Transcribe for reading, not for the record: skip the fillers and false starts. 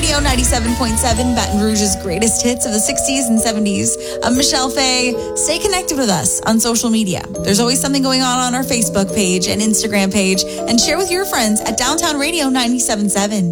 Radio 97.7, Baton Rouge's greatest hits of the 60s and 70s. I'm Michelle Fay. Stay connected with us on social media. There's always something going on our Facebook page and Instagram page, and share with your friends at Downtown Radio 97.7.